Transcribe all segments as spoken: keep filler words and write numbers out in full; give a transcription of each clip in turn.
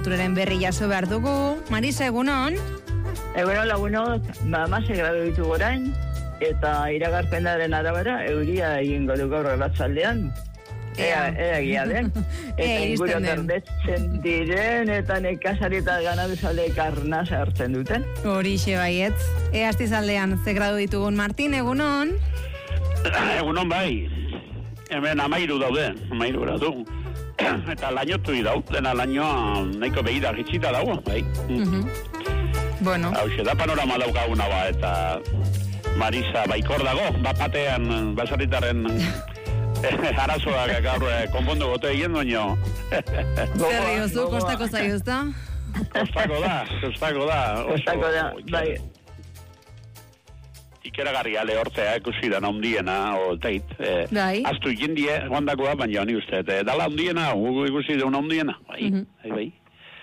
Turaren berri jaso behar dugu. Marisa, egunon? Egunon lagunok, ba, hamasei gradu ditu gorain, eta iragarpenaren arabera, euria egingo du gaur arratsaldean. Ea, ea egia den. Eta inguru terdetzen diren, eta nekazari eta ganaduzaldeek arnaz hartzen duten. Horixe baietz. Ea astizaldean, ze gradu ditugun. Martin, egunon? Egunon bai. Hemen amairu daude, amairu gradu. Eta lainotu idau, dena lainoa nahiko behida gitxita dago, bai. Uh-huh. Bueno. Hau, da panorama daukaguna ba, eta Marisa baikor dago, bapatean basaritaren arazoak gaur konpondu gote egin doño. Zer diozu, kostako zaioz da? Kostako da, kostako da. Kostako da, bai. Ikeragarria lehortzea ikusi da ondiena, o teit. Eh, bai. Aztu ikindie, guandakoa, baina ni uste, eh, dala ondiena, ikusi da ondiena. Bai, uh-huh. bai, bai.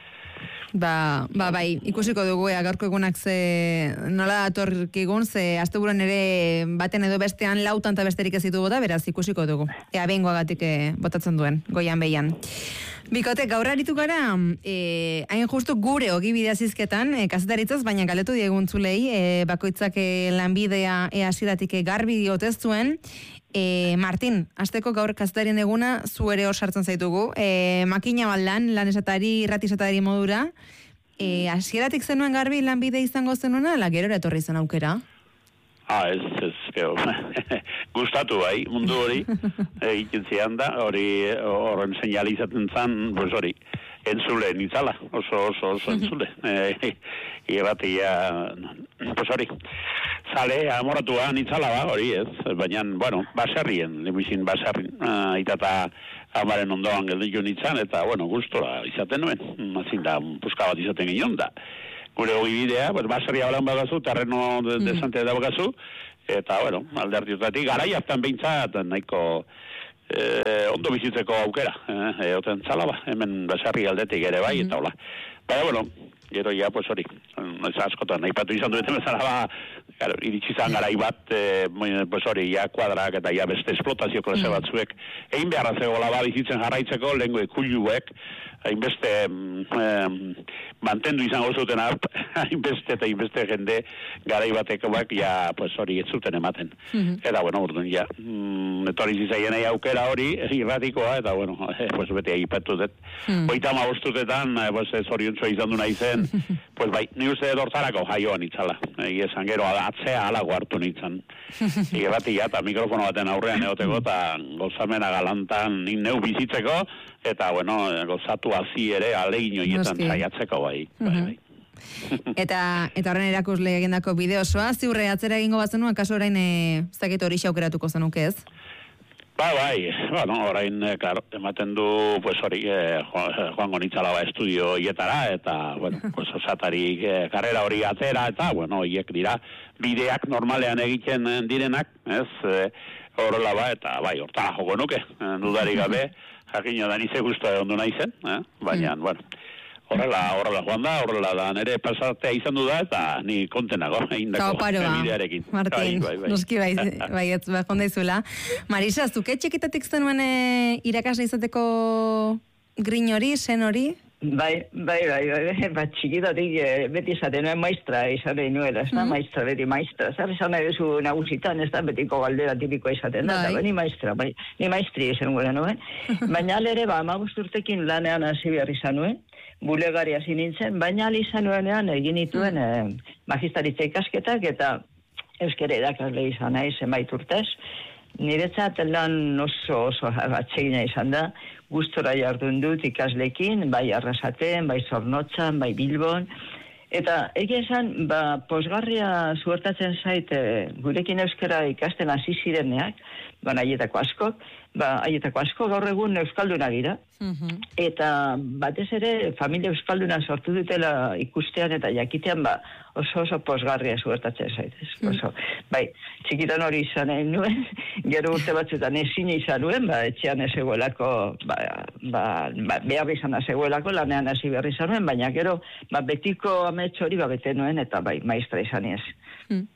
Ba, ba, bai, ikusiko dugu, ea, gaurko egunak ze nola datorkigun, ze asteburuan ere baten edo bestean lautan eta besterik ez ditu bota, beraz ikusiko dugu. Ea, behingoagatik eh, botatzen duen, goian behian. Bikote, gaur aritu gara, eh, hain justu gure ogibidea zizketan, eh, kazetaritzaz, baina galetu diegun zulei, eh, bakoitzak eh, lanbidea eh, asiratik eh, garbi diotez zuen. Eh, Martin, azteko gaur kazetarien eguna zu ere hor sartzen zaitugu. Eh, makina baldan, lan esatari, irrati esatari modura. Eh, asieratik zenuen garbi lanbide izango zenuena, ala gero etorri zen aukera? Ah, ez, ez, gero, gustatu bai, mundu hori, egiten zian da, hori horren seinalizaten zan, pues hori, entzule nitzala, oso, oso, oso entzule. Irratia, pues hori, zale, amoratua nitzala ba, hori ez, baina, bueno, baserrien, limuzin baserrien, uh, itata amaren ondoan gelditu nitzan, eta, bueno, gustora izaten nuen, mazin da, puska bat izaten ginen da. Gure hogi bidea, pues, baserria balan bagazu, terreno de, de Sante da bagazu, eta, bueno, aldertiutatik, garai hartan behintzat, nahiko eh, ondo bizitzeko aukera, eh, eoten zala ba, hemen baserri aldetik ere bai, eta hola. Baina, bueno, gero ja, pues hori, ez askotan, nahi patu izan duetan bezala ba, claro, iritsi zan garai bat, eh, pues hori, ja kuadrak eta ja beste esplotazio klase batzuek, egin beharra zegoela ba bizitzen jarraitzeko, lehenko ekuluek, hainbeste eh, mantendu izango zuten hart, hainbeste eta hainbeste jende garai bateko bak, ja, pues hori, ez zuten ematen. Mm-hmm. Eta, bueno, urdun, ja, mm, etorri zizaien aukera hori, irratikoa, eta, bueno, eh, pues bete aipatu dut. Mm. Oita ma bostutetan, eh, pues, zoriontsua izan du nahi zen, pues bai, ni uste dortzarako jaioan itzala. Egi esan gero, atzea alago hartu nintzen. Irratia eta mikrofono baten aurrean egoteko, eta gozamena galantan nik neu bizitzeko, eta, bueno, gozatu hazi ere alegin horietan saiatzeko bai. bai, bai. eta eta horren erakusle egindako bideo osoa, ziurre atzera egingo bat zenuen, kaso orain ez dakit hori aukeratuko zenuke ez? Ba, bai, bueno, orain, claro, ematen du, pues hori, eh, joango nitzala ba estudio hietara, eta, bueno, pues osatarik eh, karrera hori atzera, eta, bueno, hiek dira, bideak normalean egiten direnak, ez, eh, horrela ba, eta, bai, hortara joko nuke, dudarik gabe, jakina da nize guztua ondu nahi zen, eh? Baina, mm. bueno, horrela, horrela joan da, horrela da, nire pasatea izan du da, eta ni kontenago, egin dako bidearekin. Martin, bai, bai. Noski bai, bai, ez behar jondaizula. Marisa, zuke txekitatik zenuen e, irakasle izateko grin hori, sen hori? Bai, bai, bai, bai, bat txikitatik eh, beti izaten nuen maistra izan nahi nuela, ez da, mm. maistra, beti maistra. Zer izan nahi duzu nagusitan, ez da, betiko galdera tipikoa izaten da, bai. Eta, ni maistra, bai, ni maistri izan gure nuen. Baina alere, ba, amabust urtekin lanean hasi behar izan nuen, bulegari hasi nintzen, baina ali izan nuenean egin nituen mm. eh, magistaritza ikasketak, eta euskara irakasle izan nahi zenbait urtez. Niretzat lan oso oso atsegina izan da, gustora jardun dut ikaslekin, bai Arrasaten, bai Zornotzan, bai Bilbon, eta egia esan, ba, posgarria zuertatzen zait, e, gurekin euskara ikasten hasi zireneak, ba, haietako askok, ba, haietako asko gaur egun euskalduna dira, mm-hmm. eta batez ere familia euskalduna sortu dutela ikustean eta jakitean, ba, oso oso posgarria zuertatzen zaitez. Mm. Oso, bai, txikitan hori izan egin nuen, gero urte batzutan ezin izan nuen, ba, etxean ez egoelako, ba, ba, ba, behar izan ez egoelako, lanean hasi behar izan nuen, baina gero, ba, betiko amets hori ba, bete nuen, eta bai, maistra izan ez. Mm.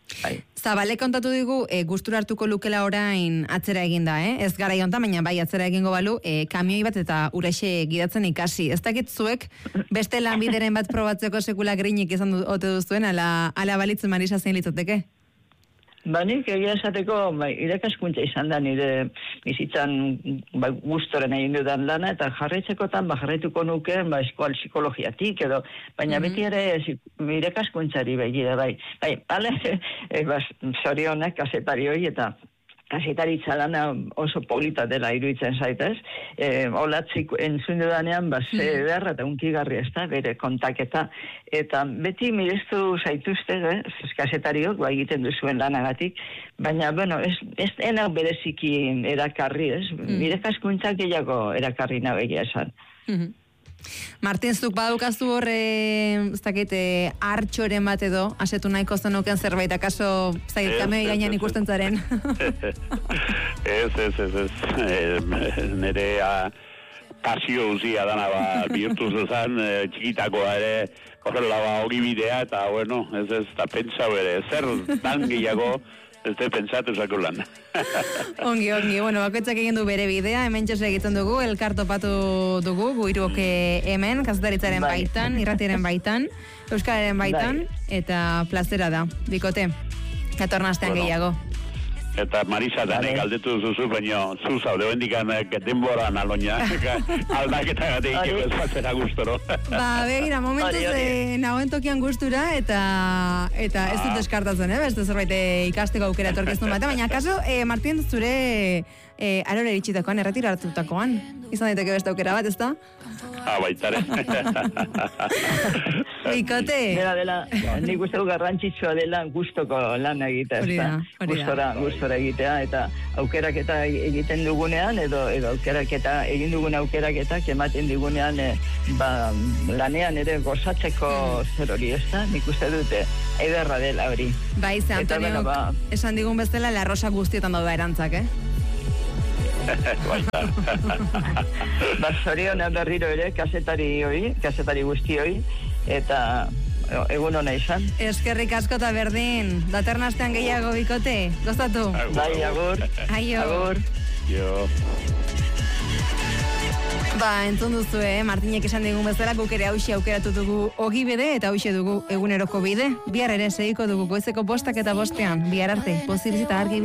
Bai. Zabale kontatu digu, e, gustura hartuko lukela orain atzera eginda, eh? Ez gara jonta, baina bai atzera egingo balu, e, kamioi bat eta urexe gidatzen ikasi. Ez dakit zuek, beste lanbideren bat probatzeko sekula grinik izan du, ote duzuen, ala, ala balitzen Marisa zein litzoteke? Ba, nik egia esateko, bai, irakaskuntza izan da nire bizitzan bai, gustoren egin dudan lana, eta jarraitzekotan, ba, jarraituko nuke, ba, eskual psikologiatik, edo, baina mm-hmm. beti ere irakaskuntzari begira, bai. Bai, ale, e, ba, zorionak kazetari hori, eta kasetaritza lana oso polita dela iruditzen zaitez. E, olatzik entzun dudanean, ba, ze beharra eta unkigarri ez da, bere kontaketa. Eta beti mirestu zaituzte, eh? Kasetariok, ba, egiten duzuen lanagatik. Baina, bueno, ez, ez enak bereziki erakarri, ez? Mm. Irakaskuntzak gehiago erakarri nabegia esan. Mm-hmm. Martin, zuk badukazu horre, ez dakit, hartxoren bat edo, asetu nahiko zenuken zerbait, akaso, ez dakit, kamei gainean ikusten zaren. Ez, ez, ez, ez, nire pasio uzia dana, ba, bihurtu zuzan, txikitakoa ere, horrela ba, hori bidea, eta, bueno, ez, ez, eta pentsau ere, zer dan gehiago, ez te pentsatu zako lan. Ongi, ongi, bueno, bakoitzak egin du bere bidea, hemen txose egiten dugu, elkar topatu dugu, guiruok hemen, kazetaritzaren bai. baitan, irratiaren baitan, euskararen baitan, bai. eta plazera da, bikote, gatorna astean bueno. gehiago. Eta Marisa dane galdetu zuzu, baina zu zaude, bendikan denbora naloina, aldaketa gate ikeko ez batzera gustoro. Ba, begira, momentuz eh, nagoen tokian gustura, eta eta ez dut deskartatzen, eh? Beste zerbait ikasteko aukera etorkiztun bat, baina kaso, eh, Martin, zure eh, arore eritxitakoan, erratira hartutakoan, izan daiteke beste aukera bat, ez da? Ah, baitare. Bikote. Dela, dela, nik uste garrantzitsua dela gustoko lan egitea, ez da? Gustora, gustora egitea, eta aukeraketa egiten dugunean, edo, edo aukeraketa, egin dugun aukeraketak ematen digunean, e, ba, lanean ere gozatzeko zer hori, ez da? Nik uste dute, ederra dela hori. Bai, ze Antonio, ba, esan digun bezala, la rosa guztietan dauda erantzak, eh? Ba, zoriona berriro ere, kasetari hori, kasetari guzti hori, eta egun hona izan. Eskerrik asko eta berdin, datorren astean gehiago bikote, gozatu. Bai, agur. Aio. Agur. Jo. Ba, entzun duzu, eh? Martinek esan digun bezala, guk ere hauxe aukeratu dugu ogi bide, eta hauxe dugu eguneroko bide. Bihar ere segiko dugu goizeko bostak eta bostean, bihar arte, poziriz eta argi